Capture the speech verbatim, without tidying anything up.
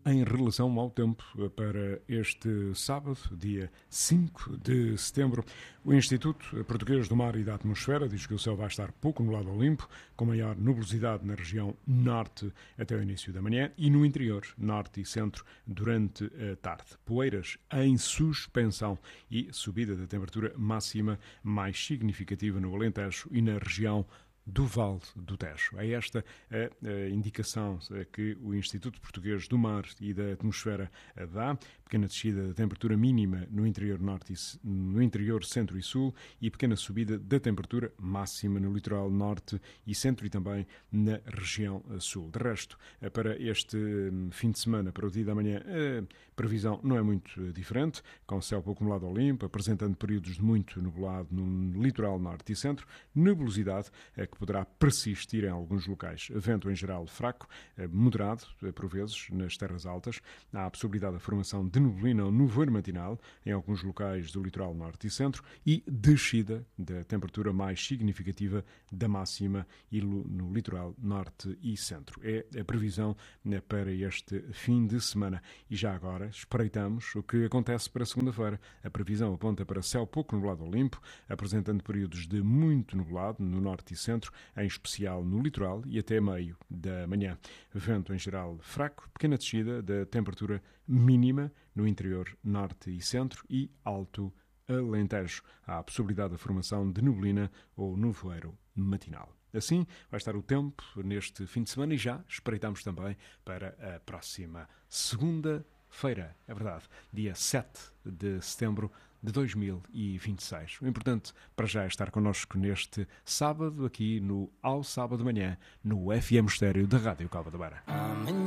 Em relação ao tempo para este sábado, dia cinco de setembro, o Instituto Português do Mar e da Atmosfera diz que o céu vai estar pouco nublado ou limpo, com maior nubosidade na região norte até o início da manhã e no interior, norte e centro, durante a tarde. Poeiras em suspensão e subida da temperatura máxima mais significativa no Alentejo e na região do Vale do Tejo. É esta a, a indicação que o Instituto Português do Mar e da Atmosfera dá. Pequena descida da temperatura mínima no interior norte e, no interior centro e sul e pequena subida da temperatura máxima no litoral norte e centro e também na região sul. De resto, para este fim de semana, para o dia da manhã, a previsão não é muito diferente, com céu pouco nublado ou limpo, apresentando períodos de muito nublado no litoral norte e centro, nebulosidade que poderá persistir em alguns locais. Vento em geral fraco, moderado, por vezes, nas terras altas. Há a possibilidade da formação de neblina ou nevoeiro matinal em alguns locais do litoral norte e centro e descida da temperatura mais significativa da máxima e no litoral norte e centro. É a previsão para este fim de semana. E já agora espreitamos o que acontece para segunda-feira. A previsão aponta para céu pouco nublado ou limpo, apresentando períodos de muito nublado no norte e centro, em especial no litoral e até meio da manhã. Vento em geral fraco, pequena descida da temperatura mínima no interior norte e centro e alto Alentejo. Há a possibilidade da formação de neblina ou nevoeiro matinal. Assim vai estar o tempo neste fim de semana e já espreitamos também para a próxima segunda-feira. É verdade, dia sete de setembro de dois mil e vinte e seis. O importante para já é estar connosco neste sábado, aqui no Ao Sábado de Manhã, no F M Estéreo da Rádio Cova da Beira.